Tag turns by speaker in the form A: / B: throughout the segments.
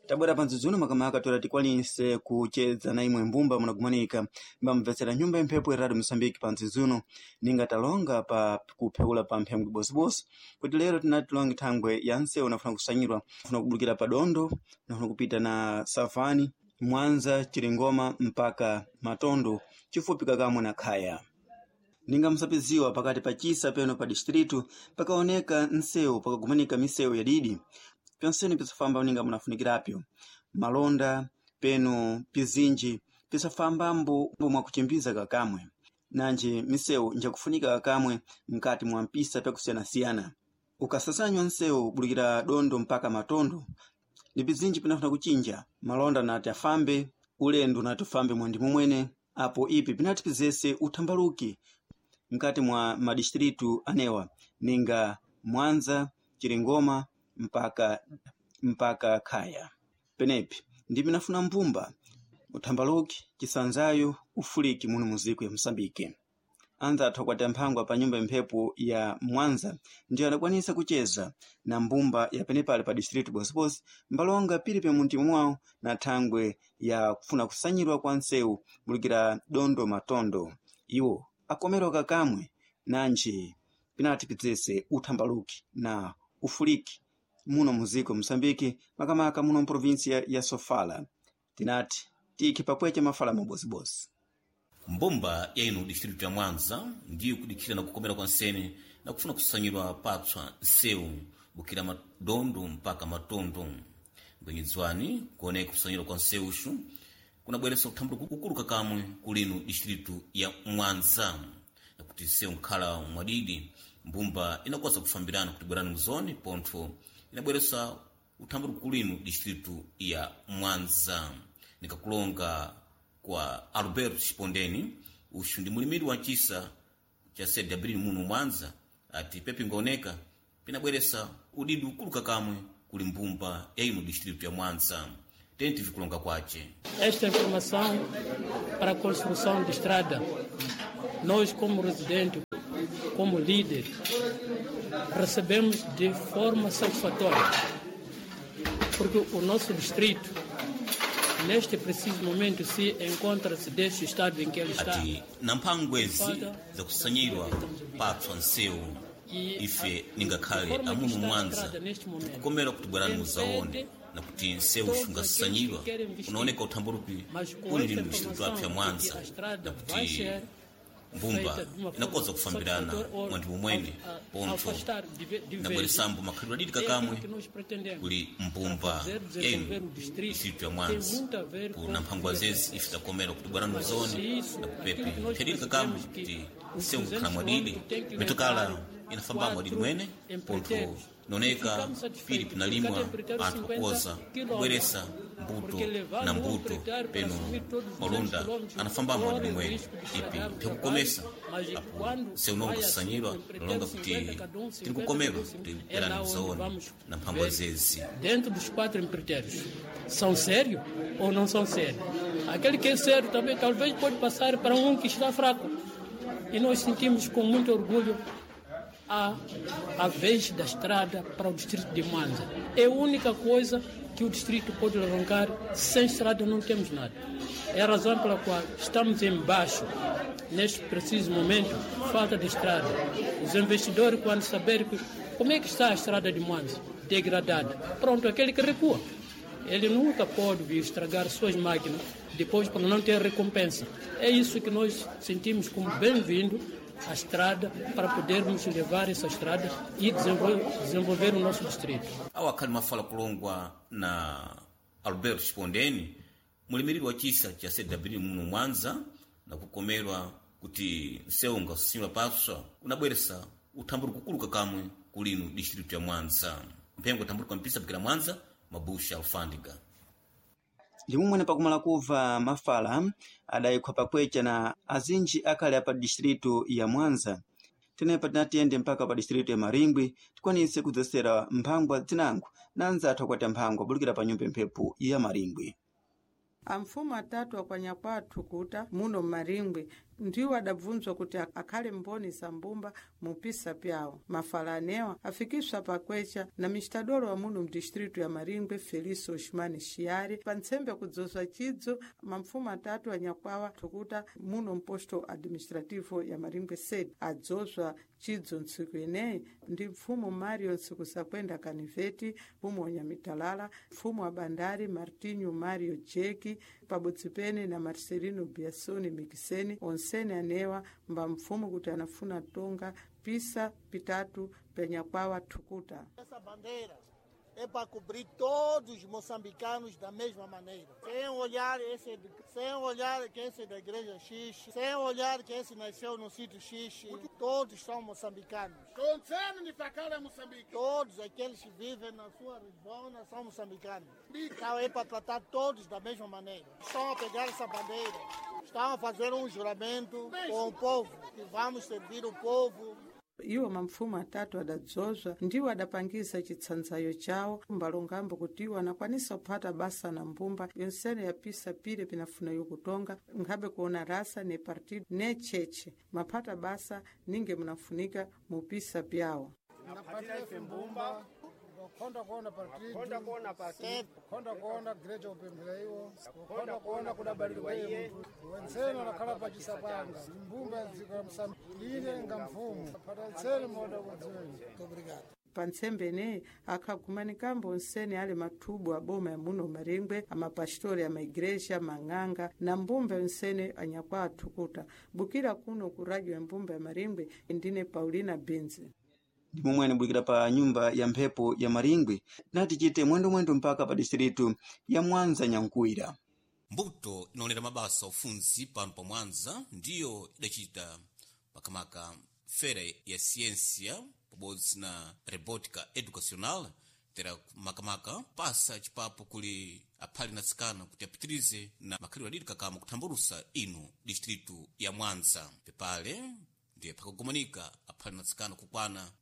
A: tabwera panzuzuno makamaka tora tikwanise kucheza na imwe mbumba munagumanika mbamvetsera nyumba imphepo ya Radio Mosambiki panzuzuno ninga talonga pa kupheula pa mphemwe bosibosi kuti lero tinati tilonge thangwe ya nsewu nafuna kusanyirwa nafuna kubulukira pa Dondo nafuna kupita na Safani Mwanza Chiringoma mpaka Matondo chifupi kakamwe na Khaya. Ninga msapiziwa pakati pa Chisa peno pa distritu pakaoneka nsewu pakagumanika misewu ya didi pyonseni pisafamba ninga munafunikirapyo malonda peno pizinji pisafambambo mwa kuchimbiza kakamwe nanje misewu njakufunika kakamwe mkati mwa mpisa pyakusiyana-siyana. Ukasasanywa nsewu bulukira Dondo mpaka Matondo ni pizinji pinafuna kuchinja malonda nati afambe ulendo nati ufambe mwandi mumwene apo ipi pinati pizese uthambaluki mkati mwa madistritu anewa ninga Mwanza Chiringoma mpaka Khaya. Penepi ndi pinafuna mbumba uthambaluki chisanzayo ufuliki muno muziko ya Mosambiki. Anza athokwata mphangwa pa nyumba imphepo ya Mwanza ndiyo adakwanisa kucheza na mbumba ya penepale pa distritu bosibosi mbalonga pili pe muntima mwawo na thangwe ya kufuna kusanyirwa kwa nsewu bulukira Dondo Matondo. Iwo akomero kakamwe nanje pinati pizese uthambaluki na ufuliki muno muziko Mosambiki makamaka muno provinsia ya Sofala. Tinati tiki papweche mafala mabosibosi.
B: Mbumba ya ino distritu ya Mwanza ndiyo kudikira na kukomera kwa nsene na kufuna kusanyirwa patswa nsewu bukira Dondo mpaka Matondo. Mbwenyezwani kuoneka kusanyirwa kwa nsewu shu kuna bweresa uthambaluki kukulu kakamwe kulino distritu ya Mwanza na kuti nsewu nkhala mwadidi mbumba inakwasa kufambirana kuti bwerani mzoni pontho inabweresa uthambaluki kulino distritu ya Mwanza. Nikakulonga kwa Albert Spondeni ushu ndi mulimiri wa Chisa cha CW muno Mwanza ati pepi ngaoneka pinabweresa udidi ukulu kakamwe kuli mbumba ya ino distritu ya Mwanza. Tente vikulonga kwache.
C: Esta informação para a construção de estrada, nós como residente, como líder, recebemos de forma satisfatória, porque o nosso distrito neste preciso momento se encontra-se desse estado em que ele está.
B: Ati nampangwezi za kusanyirwa patswa nsewu ife ningakhale amuno Mwanza kukomera kuti bwerani muzaone na kuti nsewu shungasanyirwa unaoneka uthambaluki uli ndi distritu ya Mwanza na kuti mbumba inakoza kufambirana mwandi mumwene pontho nabweresambo makhalidwe adidi kakamwe kuli mbumba yenu distritu ya Mwanza kuna mphangwa zezi ife takomera kuti bwerani muzone na kupepe phedidi kakamwe kuti nsewu ngakhala mwadidi mitokala inafamba mwadidi mwene pontho noneka pili pinalimwa anthu kukoza kubweresa mbuto na mbuto peno malonda anafamba mwadidi mwene ipi tikukomesa apo seunonga kusanyirwa nalonga kuti tikukomera kuti erani mzaone na mphangwa zezi.
C: Dentro dos 4 critérios são sérios ou não são sérios. Aquele que é sério também talvez pode passar para que está fraco e nós sentimos com muito orgulho a vez da estrada para o distrito de Mwanza. É a única coisa que o distrito pode arrancar. Sem estrada não temos nada. É a razão pela qual estamos embaixo. Neste preciso momento, falta de estrada. Os investidores, quando saberem como é que está a estrada de Mwanza, degradada, pronto, aquele que recua. Ele nunca pode vir estragar suas máquinas depois para não ter recompensa. É isso que nós sentimos como bem-vindo a estrada para podermos levar essa estrada e desenvolver o nosso distrito.
B: Awakali mafala kulongwa na Albert Spondeni mulimiriri wa Chisa cha CW muno Mwanza na kukomerwa kuti nsewu ngasusanyirwa patswa unabweresa uthambaluki kukulu kakamwe kulino distritu ya Mwanza. Mphengo uthambaluki mpisa bukira Mwanza Mabusha Alfandiga.
A: Limumwene pakumala kuva mafala adayikwa pakwecha na azinji akali apa distritu ya Mwanza. Tenepa tinatiende mpaka pa distritu ya Marimbwi tikwanise kudzesera mphangwa zinango nanza athokwata mphangwa bulukira pa nyumba mphepo ya Marimbwi.
D: Amfumo atatu akwanya kwathu kuta muno Marimbwi ndiwo adabvunzwa kuti akhale mboni za mbumba mupisa pyawo. mafala anewa afikiswa pakwecha na mistadolo wa muno mdistritu ya Maringwe Felício Oshmani Chiari pa ntsembe kudzozwa chidzo mamfumo 3 anyakwawa tukuta muno mposto administrativo ya Maringwe sede adzozwa chidzo ntsiku ineyi ndi mfumu Mario ntsiku sakwenda kaniveti mfumu wa Nyamitalala, mfumu wa bandari Martinho Mario Jeki pabudzipene na Marcelino Biasoni Mikiseni onsene anewa mba mfumu kuti anafuna tonga pisa pitatu penyakwawa tukuta.
E: Essa bandeira é para cobrir todos os moçambicanos da mesma maneira, sem olhar que esse é da igreja X, sem olhar que esse nasceu no sítio X, todos são moçambicanos. Todos aqueles que vivem na sua região são moçambicanos. Então é para tratar todos da mesma maneira. Estão a pegar essa bandeira, estão a fazer um juramento com o povo, que vamos servir o povo.
D: Iwo mamfumo 3 adadzozwa ndiwo adapangisa chitsanzayo chawo mbalongambo kuti iwo anakwanisa kuphata basa na mbumba yonsene yapisa pire pinafuna yokutonga nkhabe kuona rasa ne partido ne cheche maphata basa ninge munafunika mupisa pyawo.
F: Konda kuona partido, konda kuona greja upembelaiwo, konda kuona kudabalirwa mtu wensene nakhala pachisapanga mbumba zikwa msambiline nga mfumu patatsene moda kudzweni. Obrigado.
D: Pantsembene akagumanikambo onsene ale matubu a boma ya muno Maringwe amapastori ama igreja mang'anga na mbumba yonsene anyakwa atukuta bukira kuno ku radio ya mbumba ya Maringwe ndine Paulina Benzi.
A: Ndimomwe anabwikira pa nyumba ya mphepo ya Maringwe nati chite mwendo mpaka pa distritu ya Mwanza Nyankuira.
B: Mbuto inaonera mabasa ufunzi pano pa Mwanza ndiyo idachita makamaka fere ya ciência pabodzi na robotica educacional tera makamaka pasa chipapo kuli aphali na tsikana kuti apitirize na makhalidwe adidi kakama kuthamburusa ino distritu ya Mwanza. Pepale ndiye pakagumanika aphali na tsikana kukwana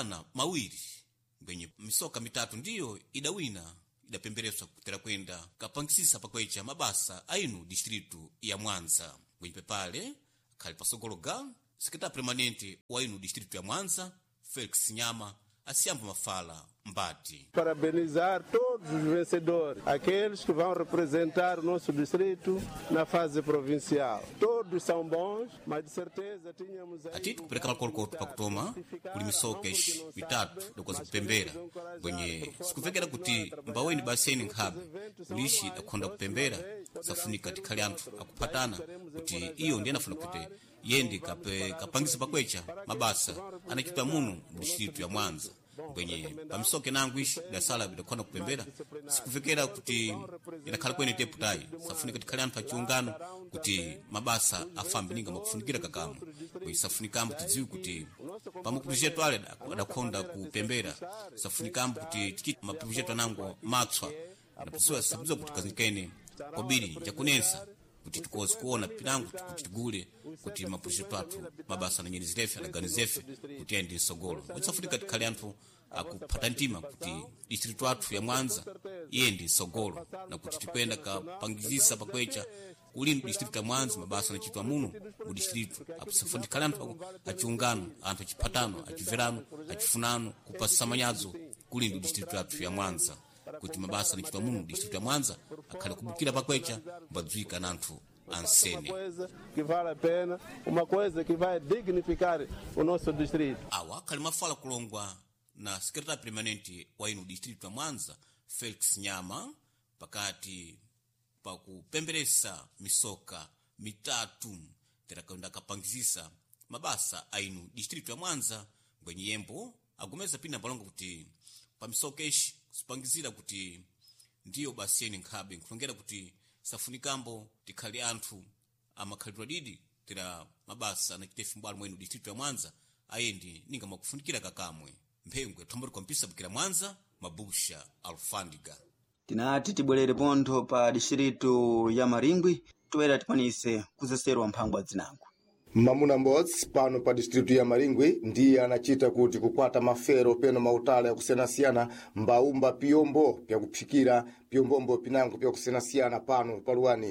B: 200 ngwenye misoka 3 ndiyo idapembereswa kutera kwenda kapangisisa pakwecha mabasa aino distritu ya Mwanza. Ngwenye pepale khali pasogologa sekretário permanente wa ino distritu ya Mwanza Felix Nyama asiyamba mafala mbati.
G: Parabenizar todos os vencedores, aqueles que vão representar o nosso distrito na fase provincial. Todos são bons, mas de certeza tínhamos aí...
B: Atito kupeleka makolokoto pakutoma kuli misokesh 3 dokoza kupembera bwenye sikuvekera kuti mbaweni baseni nkhabe kulishi dakhonda kupembera safunika tikhali anthu akuphatana kuti iyo ndiye anafuna kuti yendi kapangisa pakwecha mabasa anachita muno distritu ya Mwanza bwenye pamisoke nangu ishi dasala bidakhona kupembera sikuvekera kuti idakhala kwene deputai safunika tikhali anthu achiungano kuti mabasa afambe ninga makufunikira kakamo bwenye safunikambo tidziwi kuti pamukupijetu ale adakhonda kupembera safunikambo kuti tikiti mapijetu anango matswa napisiwa sabizwa kuti kazinkene kobiri jakunensa kuti tikozi kuona pinangu kuti tigule kuti mapujetu atu mabasa na nyenizirefe adaganizefe kuti aende nsogolo wetsafunika tikhali anthu akuphata ntima kuti distritu atu ya Mwanza yende nsogolo na kuti tikwenda kapangizisa pakwecha ulini distritu ya Mwanza mabasa na chitwa muno mu distritu akusafunika anthu achiungano anthu achiphatano achiverano achifunano kupasa manyazo kulini distritu atu ya Mwanza kuti mabasa na chitwa muno distritu ya Mwanza akhale kubukira pakwecha mbadzwika na anthu ansene.
G: Que vale a pena, uma coisa que vai dignificar o nosso distrito.
B: Awa khali mafala kulongwa na sekretário permanente wa ino distritu ya Mwanza Felix Nyama pakati pakupemberesa misoka 3 terakwenda kapangizisa mabasa aino distritu ya Mwanza ngwenye yembo agumeza pina palongo kuti pamisokeshi kupangizira kuti ndiyo baseni nkhabe nkulongera kuti safunikambo tikhali anthu amakhalidwe didi tera mabasa na chitefu mbalo mwenu distritu ya Mwanza ayendi ninga makufunikira kakamwe mphengwe thambori kwa mpisa bukira Mwanza Mabusha Alfandiga.
A: Tinati tibwerere pontho pa distritu ya Maringwe toera tikwanise kuzeserwa mphangwa zinango.
H: Mamuna Mbozi pano pa distritu ya Maringwe ndiye anachita kuti kukwata mafero peno mautala ya kusenasiyana mbaumba piyombo pya kuphikira piyombombo pinango pya kusenasiyana pano paluwani.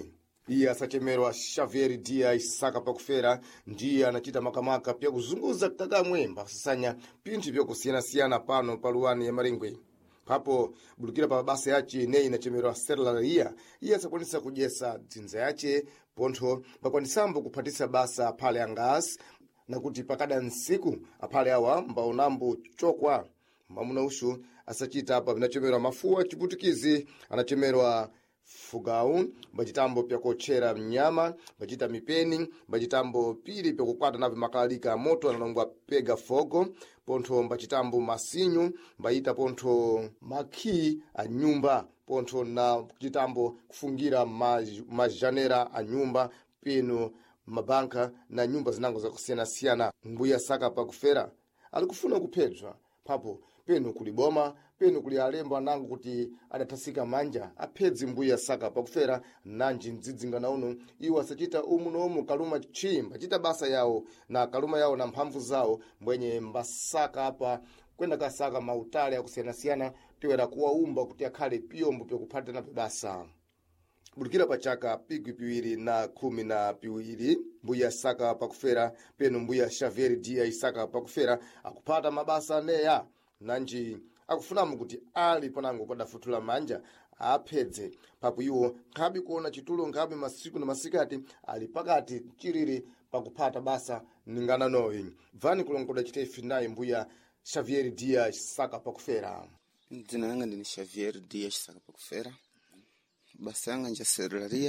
H: iye asachemerwa Xavier Dias Saka Pakufera ndiye anachita makamaka pya kuzunguza kakamwe mbasasanya pinthu pyakusiyana-siyana pano paluwani ya Maringwe. Papo bulukira pa basa yace ineyi inachemerwa Serlaria iye asakwanisa kudyesa dzinza yace pontho pakwanisambo kuphatisa basa aphale angasi nakuti pakada nsiku aphale awa mbaonambo chokwa mamuna ushu asachita apa vinachemerwa mafuwa chiputikizi anachemerwa fugau mbachitambo pyakotchera mnyama mbachita mipeni mbachitambo pili pyakukwata nave makalika moto analongwa pega fogo pontho mbachitambo masinyu mbayita pontho makhi a nyumba pontho na kuchitambo kufungira majanera a nyumba peno mabanka na nyumba zinango zakusiyana-siyana. Mbuya Saka Pakufera alikufuna kuphedzwa papo peno kuliboma peno kuli alembo anango kuti adathasika manja aphedzi Mbuya Saka Pakufera nanji mdzidzingana uno iwo asachita umu nomu kaluma chimba chita basa yawo na kaluma yawo na mphamvu zawo mbwenye mbasaka apa kwenda kasaka mautale akusiyana-siyana tiwera kuwaumba kuti akhale piyombo pyakuphatana basa. Bulukira pachaka pigwi piwiri na 12 Mbuya Saka Pakufera peno Mbuya Xavier Dias Saka Pakufera akuphata mabasa neya nanji akufunamu kuti ali panango padafutula manja aphedze papo iwo nkhabi kuona chitulo nkhabi masiku na masikati ali pakati chiriri pakuphata basa ningana noyi vani kulongoda chitefi naye Mbuya Xavier Dias Saka Pakufera.
I: Dzina langa ndini Xavier Dias Saka Pakufera. Basa yanga nja Serlaria.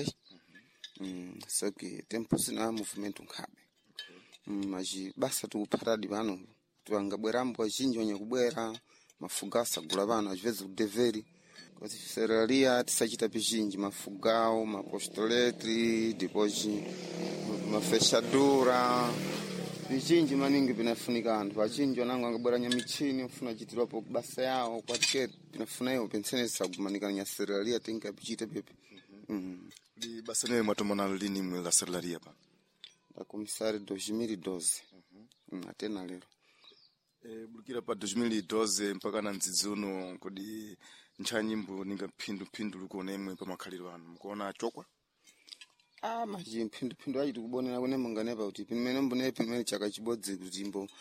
I: Soki tempo sina movimento nkhabe. Maji basa tukuphatadi pano twangabwerambo achinji onye kubwera mafugasa gula bana ajveze kudeveri kasi Serlaria tisachita pichinji mafugao mapostoleti dipoji mafechadura pichinji maningi pinafunika anthu achinji onango angabwera nya michini ufuna chitirwapo basa yawo kwatike pinafuna yo pensenesa kumanika nya Serlaria tinga pichite pepe.
H: Di basa newe mwatomana lini mwe la Serlaria pa?
I: La komisari 2012. Atena lero.
H: Bulukira pa 2012 mpaka na nzizuno kodi nchanyimbo ninga phindu lukuonemwe pa makhaliro anu mukuona chokwa?
I: Maji phindu ayi tikubonera kune manganepa kuti pimene mbone pimene chaka chibodzi kuti imbo